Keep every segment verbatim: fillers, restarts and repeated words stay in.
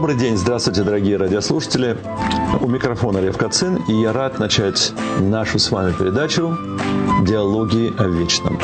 Добрый день, здравствуйте, дорогие радиослушатели. У микрофона Лев Кацин, и я рад начать нашу с вами передачу «Диалоги о вечном».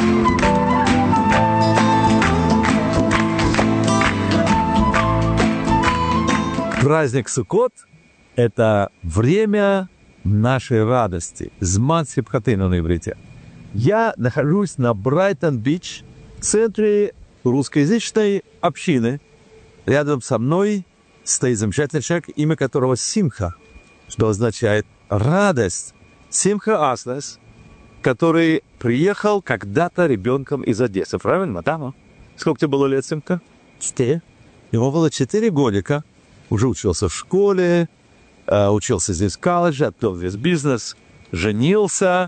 Праздник Суккот – это время нашей радости. Зман Симхатейну на иврите. Я нахожусь на Брайтон-Бич, в центре русскоязычной общины. Рядом со мной стоит замечательный человек, имя которого Симха, что означает радость. Симха Аслес, который приехал когда-то ребенком из Одессы. Правильно, да? Сколько тебе было лет, Симха? Четыре. Ему было четыре годика. Уже учился в школе, учился здесь в колледже, открыл весь бизнес, женился,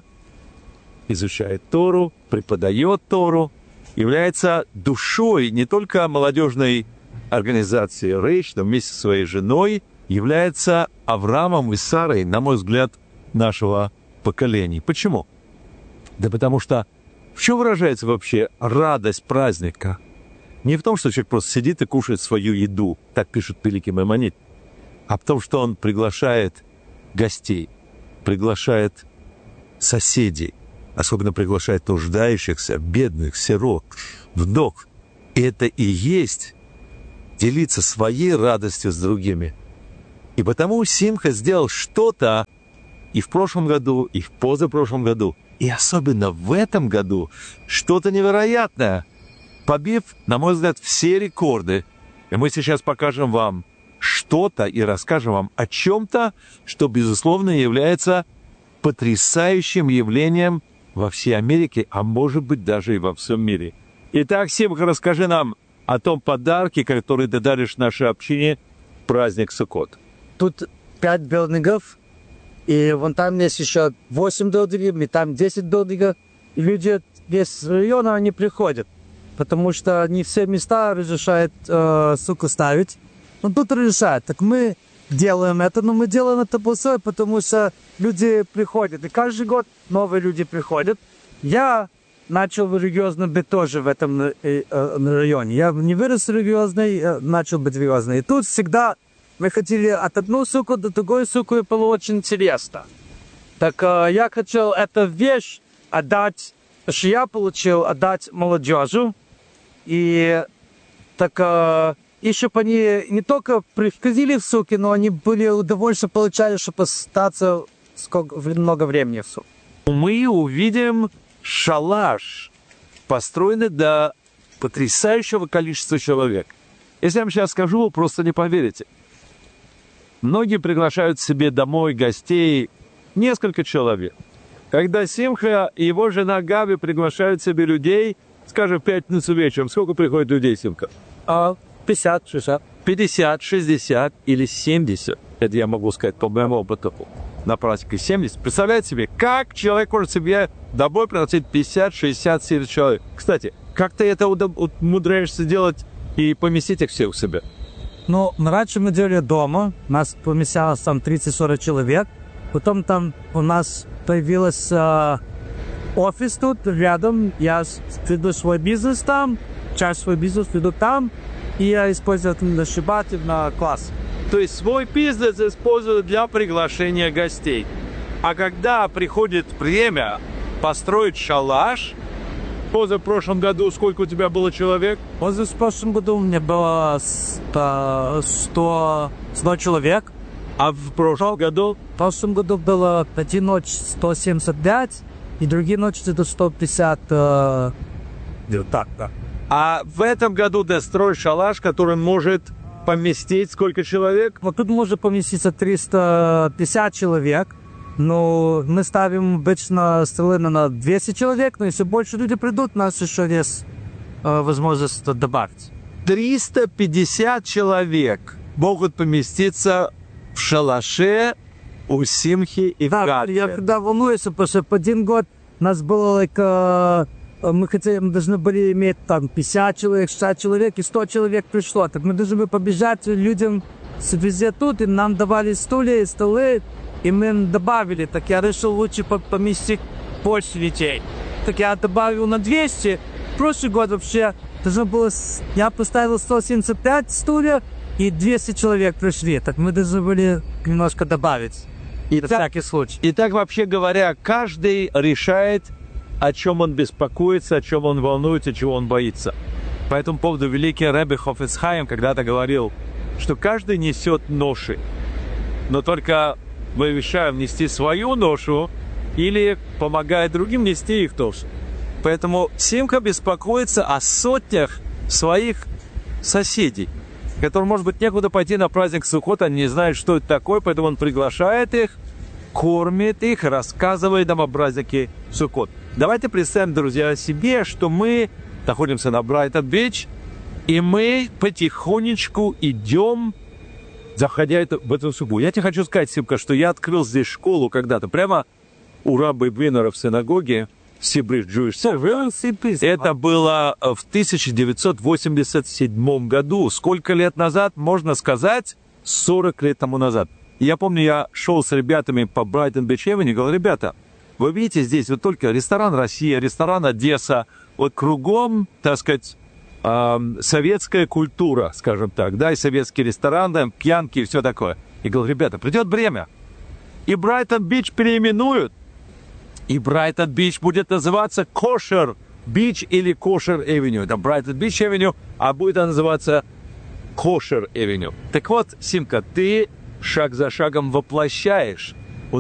изучает Тору, преподает Тору, является душой не только молодежной организации Рейш, но вместе со своей женой является Авраамом и Сарой, на мой взгляд, нашего поколения. Почему? Да потому что в чем выражается вообще радость праздника? Не в том, что человек просто сидит и кушает свою еду, так пишет великий Маймонид, а в том, что он приглашает гостей, приглашает соседей, особенно приглашает нуждающихся, бедных, сирот, вдов. И это и есть делиться своей радостью с другими. И потому Симха сделал что-то и в прошлом году, и в позапрошлом году, и особенно в этом году что-то невероятное, побив, на мой взгляд, все рекорды. И мы сейчас покажем вам что-то и расскажем вам о чем-то, что, безусловно, является потрясающим явлением во всей Америке, а может быть даже и во всем мире. Итак, Симха, расскажи нам о том подарке, который ты даришь нашей общине в праздник Суккот. Тут пять билдингов, и вон там есть еще восемь билдингов, и там десять билдингов. И люди из района, они приходят, потому что не все места разрешают э, суку ставить. Но тут разрешают. Так мы делаем это, но мы делаем это большое, потому что люди приходят. И каждый год новые люди приходят. Я начал религиозно быть тоже в этом э, э, районе. Я не вырос религиозный, э, начал быть религиозный. И тут всегда мы хотели от одной суку до другой суку, и было очень интересно. Так э, я хотел эту вещь отдать, что я получил, отдать молодежи. И так э, еще бы они не только приходили в суки, но они были удовольствие получали, чтобы остаться сколько, много времени в суке. Мы увидим шалаш, построенный до потрясающего количества человек. Если я вам сейчас скажу, вы просто не поверите. Многие приглашают себе домой гостей, несколько человек. Когда Симха и его жена Габи приглашают себе людей, скажем, в пятницу вечером, сколько приходит людей, Симха? А, пятьдесят, шестьдесят. пятьдесят, шестьдесят или семьдесят. Это я могу сказать по моему опыту. На практике семьдесят. Представляете себе, как человек может себе домой приносить пятьдесят, шестьдесят, семьдесят человек. Кстати, как ты это умудряешься делать и поместить их все у себя? Ну, раньше мы делали дома. У нас помещалось там тридцать-сорок человек. Потом там у нас появился э, офис тут рядом. Я веду свой бизнес там. Часть свой бизнес веду там. И я использую это на шаббате, на класс. То есть свой бизнес используют для приглашения гостей. А когда приходит время построить шалаш, в прошлом году сколько у тебя было человек? В прошлом году у меня было сто, сто человек. А в прошлом году? В прошлом году было одну ночь сто семьдесят пять, и другие ночи это сто пятьдесят. Э, так, да. А в этом году ты строишь шалаш, который может поместить сколько человек? Вот тут может поместиться триста пятьдесят человек. Но мы ставим обычно столы на двести человек, но если больше людей придут, у нас еще есть э, возможность добавить. триста пятьдесят человек могут поместиться в шалаше у Симхи и да, Габи. Я когда волнуюсь, потому что в один год у нас было like, э, мы хотели, мы должны были иметь там пятьдесят человек, шестьдесят человек, и сто человек пришло. Так мы должны были побежать людям везде тут, и нам давали стулья и столы. И мы добавили, так я решил лучше поместить больше детей. Так я добавил на двести. В прошлый год вообще должно было, я поставил сто семьдесят пять стульев, и двести человек пришли, так мы должны были немножко добавить. И на так, всякий случай. и так, вообще говоря, каждый решает, о чем он беспокоится, о чем он волнуется, чего он боится. По этому поводу великий Ребе Хафец Хаим когда-то говорил, что каждый несет ноши, но только мы решаем нести свою ношу или помогая другим нести их ношу. Поэтому Симха беспокоится о сотнях своих соседей, которым, может быть, некуда пойти на праздник Суккот, они не знают, что это такое, поэтому он приглашает их, кормит их, рассказывает им о празднике Суккот. Давайте представим, друзья, себе, что мы находимся на Брайтон-Бич, и мы потихонечку идем, заходя в эту субботу. Я тебе хочу сказать, Симка, что я открыл здесь школу когда-то, прямо у Рабби Винера в синагоге, Сибрид Jewish Center. Это было в тысяча девятьсот восемьдесят седьмом году. Сколько лет назад? Можно сказать, сорок лет тому назад. И я помню, я шел с ребятами по Брайтон-Бич-Эвеню и говорил: ребята, вы видите, здесь вот только ресторан «Россия», ресторан «Одесса», вот кругом, так сказать, э, советская культура, скажем так, да, и советские рестораны, пьянки и все такое. И говорю: ребята, придет время, и Брайтон-Бич переименуют, и Брайтон-Бич будет называться Кошер-Бич или Кошер-Эвеню. Это Брайтон-Бич-Эвеню, а будет называться Кошер-Эвеню. Так вот, Симка, ты шаг за шагом воплощаешь